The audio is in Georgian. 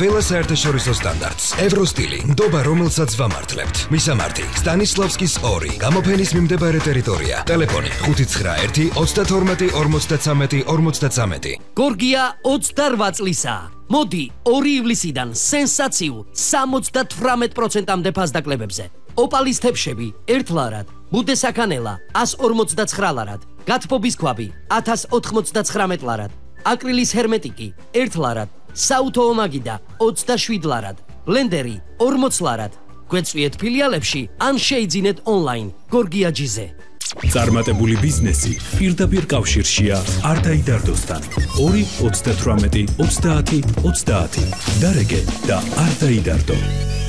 ყველა საერთაშორისო სტანდარტს. ევროსტილი, ნდობა, რომელსაც ვამართლებთ. მისამართი: სტანისლავსკის 2, გამოფენის მიმდებარე ტერიტორია. ტელეფონი: 591 32 53 53. გორგია 28 წლისაა. მოდი 2 ივლისიდან სენსაციულ 78%-მდე ფასდაკლებებზე. ოპალის თებშები 1 ლარად, ბუდესაქანელა 149 ლარად, გათბობის ქვაბი 1099 ლარად, აკრილის ჰერმეტიკი 1 ლარად, საუთო ომაგიდა 27 ლარად, ბლენდერი 40 ლარად. გვეწვიეთ ფილიალებში ან შეიძინეთ ონლაინ გორგიაჯიზე. წარმატებული ბიზნესი პირდაპირ კავშირშია არდაიდარდოსთან. 2 38 30 30. დარეგე და არდაიდარდო.